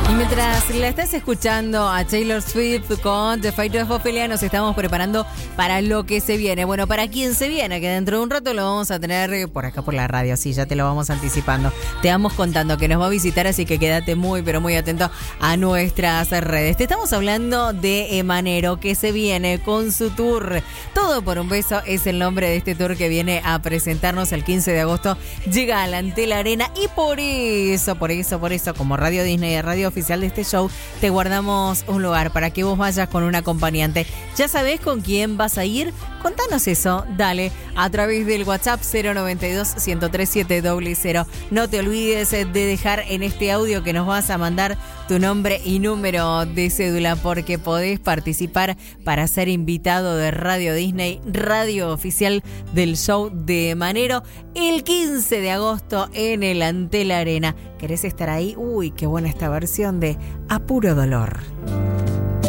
Y mientras la estás escuchando a Taylor Swift con The Fight of Ophelia, nos estamos preparando para lo que se viene. Bueno, para quien se viene, que dentro de un rato lo vamos a tener por acá por la radio, sí, ya te lo vamos anticipando. Te vamos contando que nos va a visitar, así que quédate muy, pero muy atento a nuestras redes. Te estamos hablando de Emanero, que se viene con su tour. Todo por un beso es el nombre de este tour que viene a presentarnos el 15 de agosto. Llega a la Antel Arena y por eso, como Radio Disney, radio oficial de este show, te guardamos un lugar para que vos vayas con un acompañante. ¿Ya sabés con quién vas a ir? Contanos eso, dale, a través del WhatsApp 092-103-700. No te olvides de dejar en este audio que nos vas a mandar tu nombre y número de cédula, porque podés participar para ser invitado de Radio Disney, radio oficial del show de Emanero, el 15 de agosto en el Antel Arena. ¿Querés estar ahí? Uy, qué buena esta versión de A Puro Dolor.